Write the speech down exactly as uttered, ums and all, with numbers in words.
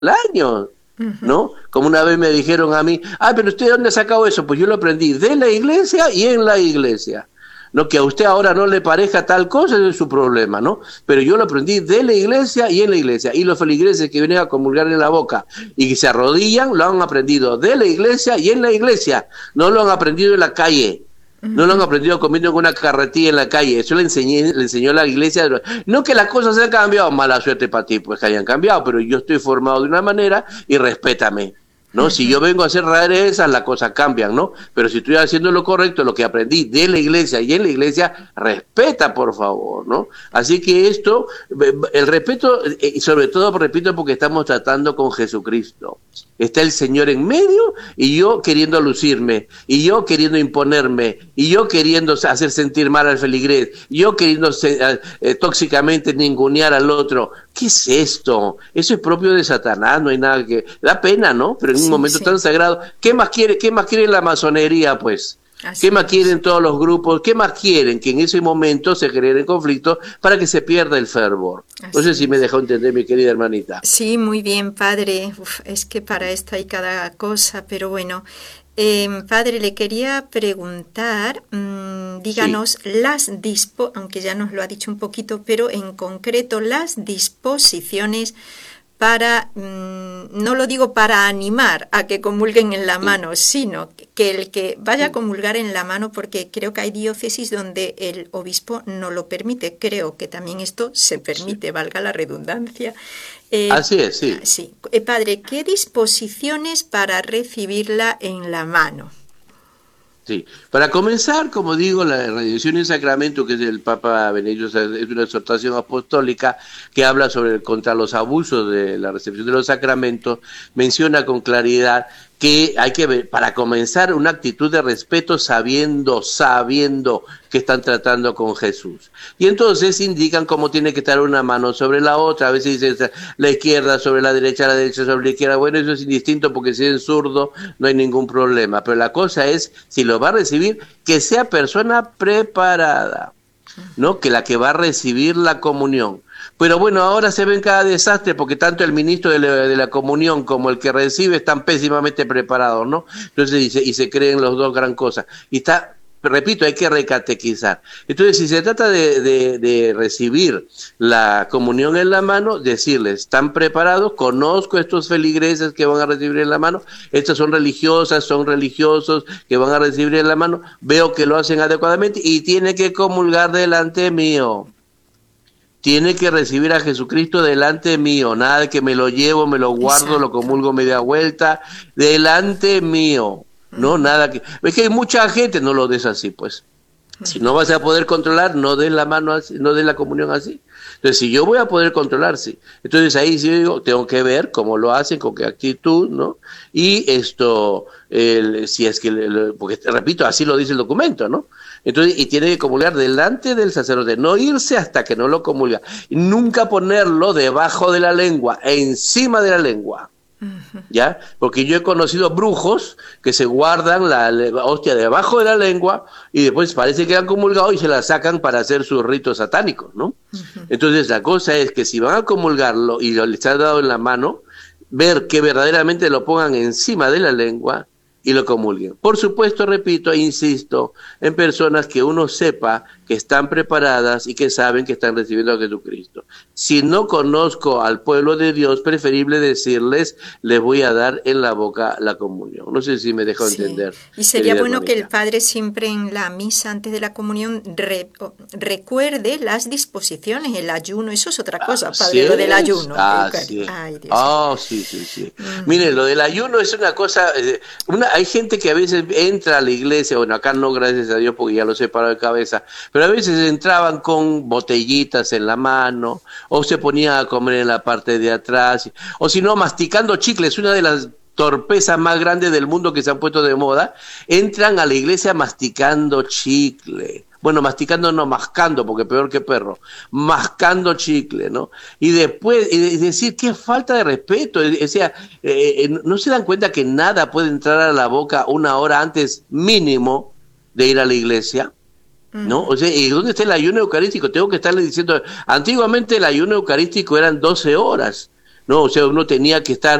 año, Ujú. ¿no? Como una vez me dijeron a mí, ah, pero ¿usted dónde ha sacado eso? Pues yo lo aprendí de la iglesia y en la iglesia. No, que a usted ahora no le parezca tal cosa, ese es su problema, ¿no? Pero yo lo aprendí de la iglesia y en la iglesia. Y los feligreses que vienen a comulgar en la boca y que se arrodillan, lo han aprendido de la iglesia y en la iglesia. No lo han aprendido en la calle. No lo han Ujú. aprendido comiendo en una carretilla en la calle. Eso le enseñé, le enseñó la iglesia. No que las cosas se han cambiado, mala suerte para ti, pues que hayan cambiado, pero yo estoy formado de una manera y respétame. ¿No? Si yo vengo a hacer rarezas, las cosas cambian, ¿no? Pero si estoy haciendo lo correcto, lo que aprendí de la iglesia y en la iglesia, respeta, por favor, ¿no? Así que esto, el respeto, y sobre todo, repito, porque estamos tratando con Jesucristo. Está el Señor en medio y yo queriendo lucirme, y yo queriendo imponerme, y yo queriendo hacer sentir mal al feligrés, y yo queriendo eh, tóxicamente ningunear al otro. ¿Qué es esto? Eso es propio de Satanás, no hay nada que... Da pena, ¿no? Pero en un Sí, momento sí, tan sagrado, ¿qué más quiere, qué más quiere la masonería, pues? ¿Qué así más es. quieren todos los grupos? ¿Qué más quieren? Que en ese momento se genere conflicto para que se pierda el fervor. No sé Así si me es. dejó entender, mi querida hermanita. Sí, muy bien, padre. Uf, es que para esto hay cada cosa, pero bueno. Eh, padre, le quería preguntar, mmm, Sí. díganos las dispo, aunque ya nos lo ha dicho un poquito, pero en concreto las disposiciones para, mmm, no lo digo para animar a que comulguen en la Mm, mano, sino que el que vaya a mm. comulgar en la mano, porque creo que hay diócesis donde el obispo no lo permite, creo que también esto se Sí. permite, valga la redundancia. Eh, Así es, sí. sí, eh, padre, ¿qué disposiciones para recibirla en la mano? Sí, para comenzar, como digo, la redención en sacramento, que es del Papa Benedicto, es una exhortación apostólica que habla sobre contra los abusos de la recepción de los sacramentos, menciona con claridad que hay que ver, para comenzar, una actitud de respeto sabiendo, sabiendo que están tratando con Jesús. Y entonces indican cómo tiene que estar una mano sobre la otra, a veces dicen la izquierda sobre la derecha, la derecha sobre la izquierda, bueno, eso es indistinto porque si es zurdo no hay ningún problema, pero la cosa es, si lo va a recibir, que sea persona preparada, ¿no? Que la que va a recibir la comunión. Pero bueno, ahora se ven cada desastre porque tanto el ministro de la, de la comunión como el que recibe están pésimamente preparados, ¿no? Entonces, y se, y se creen los dos gran cosas. Y está, repito, hay que recatequizar. Entonces, si se trata de, de, de recibir la comunión en la mano, decirles, ¿están preparados? Conozco estos feligreses que van a recibir en la mano. Estas son religiosas, son religiosos que van a recibir en la mano. Veo que lo hacen adecuadamente y tiene que comulgar delante mío. Tiene que recibir a Jesucristo delante mío, nada de que me lo llevo, me lo guardo, lo Exacto. comulgo media vuelta, delante mío, no nada que... Es que hay mucha gente, no lo des así, pues. Si no vas a poder controlar, no des la mano así, no des la comunión así. Entonces, si yo voy a poder controlar, sí. Entonces ahí sí digo, tengo que ver cómo lo hacen, con qué actitud, ¿no? Y esto, el, si es que, porque repito, así lo dice el documento, ¿no? Entonces, y tiene que comulgar delante del sacerdote, no irse hasta que no lo comulga. Y nunca ponerlo debajo de la lengua, encima de la lengua. ¿Ya? Porque yo he conocido brujos que se guardan la hostia debajo de la lengua y después parece que han comulgado y se la sacan para hacer sus ritos satánicos, ¿no? Entonces la cosa es que si van a comulgarlo y lo les ha dado en la mano, ver que verdaderamente lo pongan encima de la lengua y lo comulguen. Por supuesto, repito e insisto, en personas que uno sepa que están preparadas y que saben que están recibiendo a Jesucristo. Si no conozco al pueblo de Dios, preferible decirles, les voy a dar en la boca la comunión. No sé si me dejo Sí, entender, y sería querida bueno que el hermanita. padre siempre en la misa antes de la comunión re- o- recuerde las disposiciones, el ayuno, eso es otra cosa, Así padre, lo del es, ayuno. así es. Ay, Dios mío. Oh, sí, sí, sí. Mire, Ujú. lo del ayuno es una cosa, eh, una, hay gente que a veces entra a la iglesia, bueno, acá no, gracias a Dios, porque ya lo he parado de cabeza, pero a veces entraban con botellitas en la mano, o se ponían a comer en la parte de atrás, o si no, masticando chicles, una de las torpezas más grandes del mundo que se han puesto de moda, entran a la iglesia masticando chicle. Bueno, masticando no, mascando, porque peor que perro, mascando chicle, ¿no? Y después, y decir, qué falta de respeto, o sea, eh, no se dan cuenta que nada puede entrar a la boca una hora antes mínimo de ir a la iglesia, ¿no? O sea, ¿y dónde está el ayuno eucarístico? Tengo que estarle diciendo, antiguamente el ayuno eucarístico eran doce horas, ¿no? O sea, uno tenía que estar